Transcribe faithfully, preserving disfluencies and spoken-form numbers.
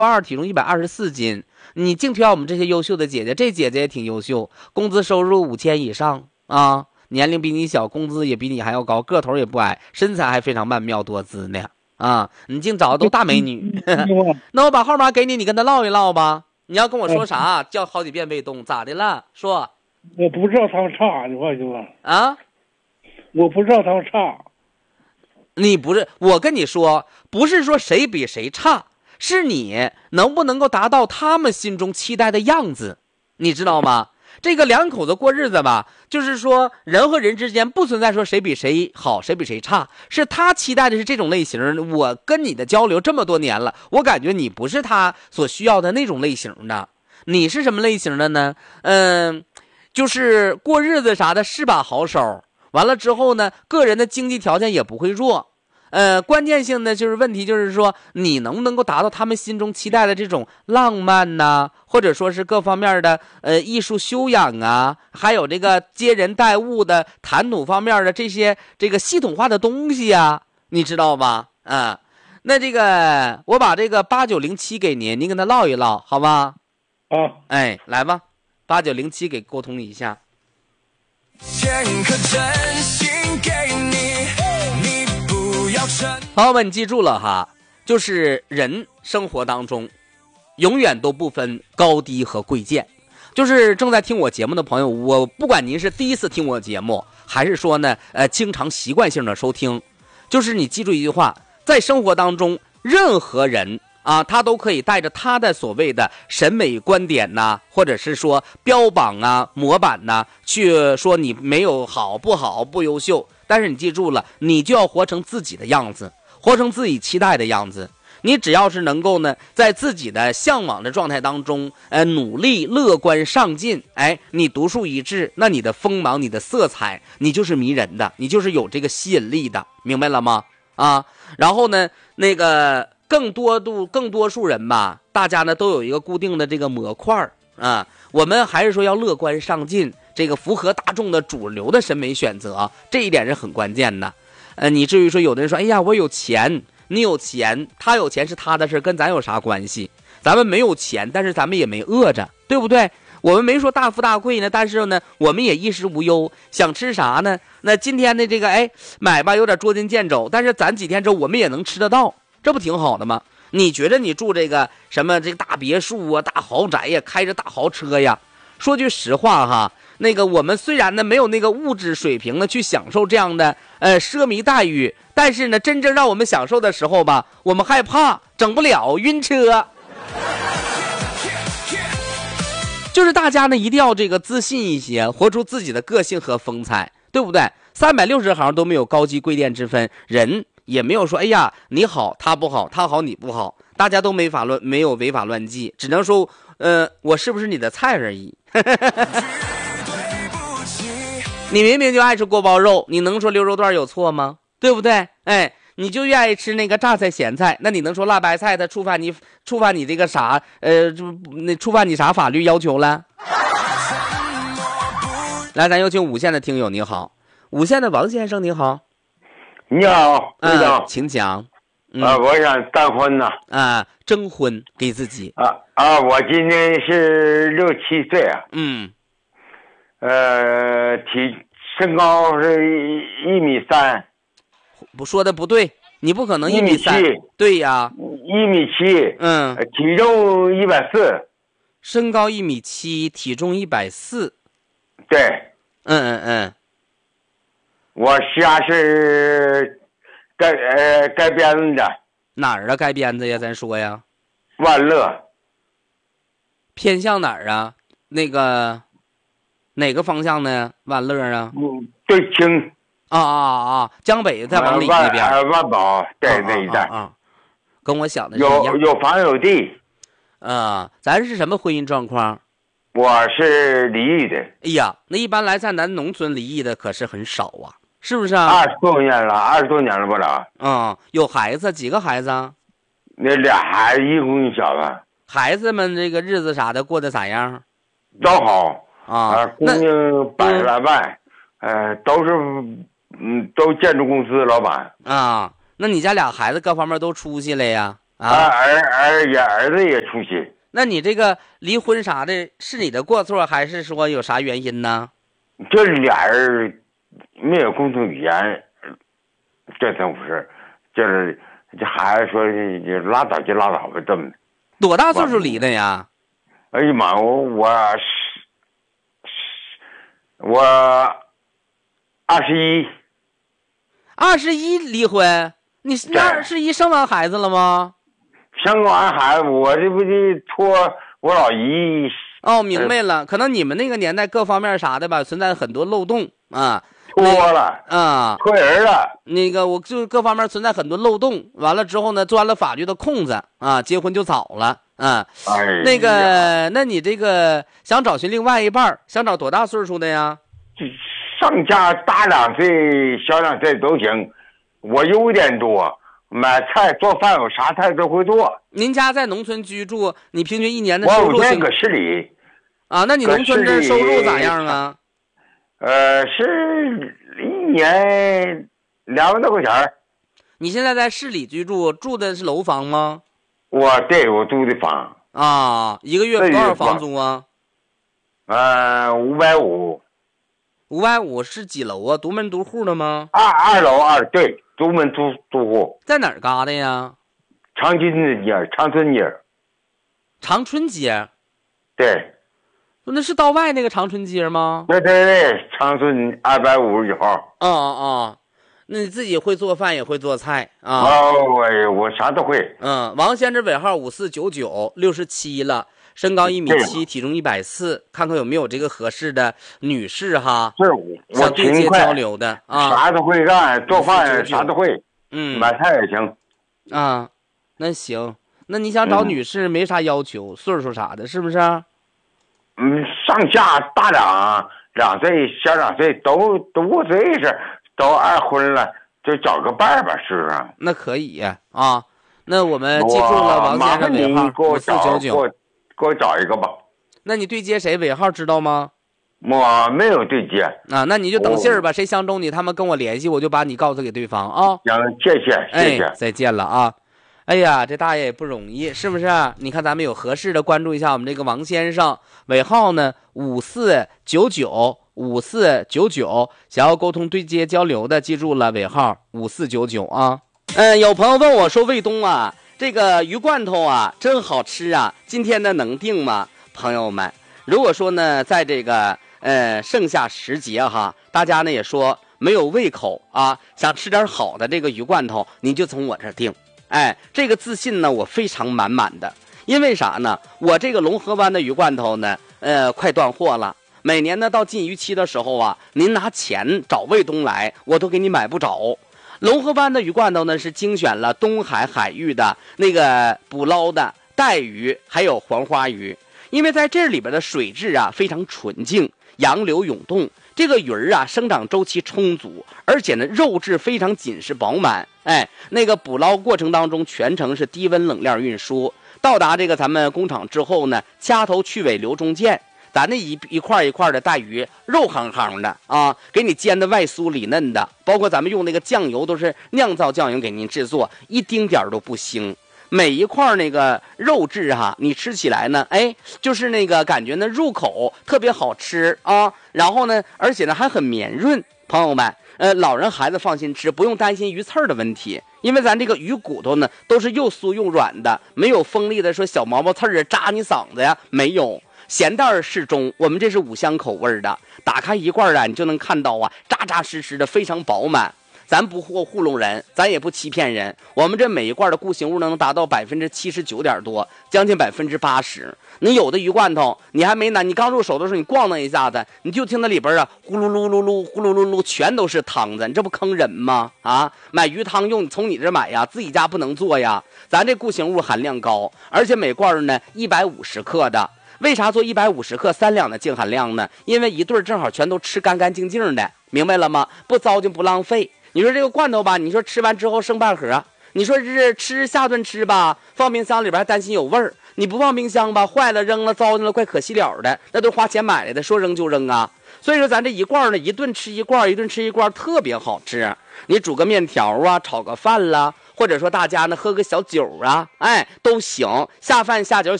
二，体重一百二十四斤。你净挑我们这些优秀的姐姐，这姐姐也挺优秀，工资收入五千以上啊，年龄比你小，工资也比你还要高，个头也不矮，身材还非常曼妙多姿呢啊！你净找的都大美女。那我把号码给你，你跟她唠一唠吧。你要跟我说啥？叫好几遍被动，咋的了？说。 我不知道他们差，你放心吧。 啊？ 我不知道他们差。 你不是，我跟你说，不是说谁比谁差，是你能不能够达到他们心中期待的样子，你知道吗？这个两口子过日子吧，就是说人和人之间不存在说谁比谁好，谁比谁差，是他期待的是这种类型。我跟你的交流这么多年了，我感觉你不是他所需要的那种类型的。你是什么类型的呢？嗯，就是过日子啥的是把好手，完了之后呢，个人的经济条件也不会弱。呃，关键性的就是问题，就是说你能不能够达到他们心中期待的这种浪漫呐、啊，或者说是各方面的呃艺术修养啊，还有这个接人待物的谈吐方面的这些这个系统化的东西啊，你知道吧？啊，那这个我把这个八九零七给您，您跟他唠一唠，好吧？ 啊， 哎，来吧，八九零七给沟通一下。 千颗真心给你，你不要承。 朋友们，你记住了哈，就是人生活当中永远都不分高低和贵贱。就是正在听我节目的朋友，我不管您是第一次听我节目，还是说呢呃经常习惯性的收听，就是你记住一句话，在生活当中任何人啊，他都可以带着他的所谓的审美观点呐、啊，或者是说标榜啊、模板呐、啊，去说你没有好、不好、不优秀。但是你记住了，你就要活成自己的样子，活成自己期待的样子。你只要是能够呢，在自己的向往的状态当中，呃，努力、乐观、上进，哎，你独树一帜，那你的锋芒、你的色彩，你就是迷人的，你就是有这个吸引力的，明白了吗？啊，然后呢，那个。更多度更多数人吧，大家呢都有一个固定的这个模块啊。我们还是说要乐观上进，这个符合大众的主流的审美选择，这一点是很关键的。呃，你至于说有的人说，哎呀，我有钱，你有钱，他有钱是他的事，跟咱有啥关系？咱们没有钱，但是咱们也没饿着，对不对？我们没说大富大贵呢，但是呢，我们也衣食无忧。想吃啥呢？那今天的这个，哎，买吧有点捉襟见肘，但是攒几天之后，我们也能吃得到。这不挺好的吗？你觉得你住这个什么这个大别墅啊、大豪宅呀，开着大豪车呀？说句实话哈，那个我们虽然呢没有那个物质水平呢去享受这样的呃奢靡待遇，但是呢，真正让我们享受的时候吧，我们害怕整不了，晕车。就是大家呢一定要这个自信一些，活出自己的个性和风采，对不对？三百六十行都没有高低贵贱之分，人。也没有说哎呀你好他不好，他好你不好，大家都没法乱没有违法乱纪，只能说呃我是不是你的菜而已。你明明就爱吃锅包肉，你能说溜肉段有错吗？对不对？哎，你就愿意吃那个榨菜咸菜，那你能说辣白菜它触犯你触犯你这个啥呃那触犯你啥法律要求了？来，咱有请五线的听友，你好，五线的王先生你好。 你好，队长、 嗯，请讲。 嗯、啊，我想单婚呐。 啊，征婚给自己。 啊啊，我今年是六七岁啊。 嗯。 呃，体身高是一一米三。 不说的不对，你不可能一米三。 一米七。 对呀。 一米七。 嗯。 体重一百四。 身高一米七，体重一百四。 对。 嗯嗯嗯。 我家是盖呃盖边子的。 哪儿啊？盖边子呀？咱说呀。 万乐。 偏向哪儿啊？那个哪个方向呢？万乐啊？ 嗯，对清。 啊啊啊！江北再往里那边。 呃、万宝在那一带。 啊，啊啊跟我想的是一样。 有有房有地。 啊，咱是什么婚姻状况？ 我是离异的。 哎呀，那一般来在咱农村离异的可是很少啊。是不是啊？ 二十多年了，二十多年了不了。 嗯，有孩子几个孩子啊？ 那俩孩子一公一小子。 孩子们这个日子啥的过得咋样？ 都好啊。 姑娘百十来万，呃，都是嗯，都建筑公司老板。 啊，那你家俩孩子各方面都出息了呀？ 啊，儿儿也儿子也出息。 那你这个离婚啥的，是你的过错，还是说有啥原因呢？ 这俩人没有共同语言，这怎么回事？就是这孩子说就拉倒就拉倒吧，这么。 多大岁数离的呀？ 哎呀妈，我我是我二十一。 二十一离婚？你是二十一生完孩子了吗？ 生完孩子，我这不得托我老姨。 哦，明白了，可能你们那个年代各方面啥的吧，存在很多漏洞啊。 托了啊， 托人了。 那个我就各方面存在很多漏洞，完了之后呢，钻了法律的空子啊，结婚就早了啊。 哎， 那个，那你这个想找寻另外一半，想找多大岁数的呀？ 上下大两岁、小两岁都行。我优点多，买菜做饭我啥菜都会做。 您家在农村居住，你平均一年的收入？ 我现在搁市里。 啊，那你农村这收入咋样啊？ 呃，是一年两万多块钱。 你现在在市里居住，住的是楼房吗？ 我对我租的房。 啊，一个月多少房租啊？ 呃，五百五。 五百五是几楼啊？独门独户的吗？ 二二楼二对，独门独独户。 在哪儿嘎的呀？ 长春的街，长春街。 长春街。 对。 那是道外那个长春街吗？ 对对对，长春二百五十九号。 哦哦，那你自己会做饭也会做菜啊？ 哦，我我啥都会。 嗯，王先生尾号五四九九，六十七了。身高一米七，体重一百四，看看有没有这个合适的女士哈， 是我对接交流的啊， 啥都会干，做饭啥都会， 嗯， 买菜也行啊。那行，那你想找女士没啥要求，嗯、岁数啥的，是不是？ 嗯，上下大两两岁，小两岁都都无所谓是，都二婚了，就找个伴儿吧，是不是？ 那可以啊。那我们记住了王先生尾号五四九九。 给我找一个吧。 那你对接谁？尾号知道吗？ 我没有对接啊，那你就等信儿吧。谁相中你，他们跟我联系，我就把你告诉给对方啊。 行，谢谢，谢谢、 哎，再见了啊！哎呀，这大爷也不容易，是不是？你看咱们有合适的，关注一下我们这个王先生，尾号呢五四九九五四九九，想要沟通对接交流的，记住了，尾号五四九九啊。嗯，有朋友问我说，卫东啊。这个鱼罐头啊，真好吃啊！今天呢，能定吗，朋友们？如果说呢，在这个呃盛夏时节哈，大家呢也说没有胃口啊，想吃点好的这个鱼罐头，你就从我这儿订。哎，这个自信呢，我非常满满的。因为啥呢？我这个龙河湾的鱼罐头呢，呃，快断货了。每年呢，到禁渔期的时候啊，您拿钱找卫东来，我都给你买不着。龙河湾的鱼罐头呢，是精选了东海海域的那个捕捞的带鱼，还有黄花鱼。因为在这里边的水质啊非常纯净，洋流涌动，这个鱼儿啊生长周期充足，而且呢肉质非常紧实饱满。哎，那个捕捞过程当中全程是低温冷链运输，到达这个咱们工厂之后呢，掐头去尾留中间。咱那一一块一块的带鱼肉夯夯的啊，给你煎的外酥里嫩的，包括咱们用那个酱油都是酿造酱油给您制作，一丁点都不腥。每一块那个肉质哈，你吃起来呢，哎，就是那个感觉呢入口特别好吃啊，然后呢，而且呢还很绵润。朋友们，呃，老人孩子放心吃，不用担心鱼刺儿的问题，因为咱这个鱼骨头呢都是又酥又软的，没有锋利的说小毛毛刺儿扎你嗓子呀，没有。咸淡适中，我们这是五香口味的，打开一罐啊，你就能看到啊，扎扎实实的，非常饱满。咱不糊糊弄人，咱也不欺骗人，我们这每一罐的固形物能达到百分之七十九点多，将近百分之八十。你有的鱼罐头，你还没拿，你刚入手的时候，你咣当一下子，你就听那里边啊，呼噜噜噜噜，呼噜噜噜，全都是汤子，你这不坑人吗？啊，买鱼汤用，从你这买呀，自己家不能做呀。咱这固形物含量高，而且每罐呢一百五十克的。为啥做一百五十克三两的净含量呢？因为一对正好全都吃干干净净的，明白了吗？不糟践不浪费。你说这个罐头吧，你说吃完之后剩半盒，你说是吃下顿吃吧，放冰箱里边还担心有味儿，你不放冰箱吧，坏了扔了糟践了，怪可惜了的，那都花钱买来的，说扔就扔啊。所以说咱这一罐呢，一顿吃一罐，一顿吃一罐，特别好吃。你煮个面条啊，炒个饭啦， 或者说大家呢喝个小酒啊，哎都行，下饭下酒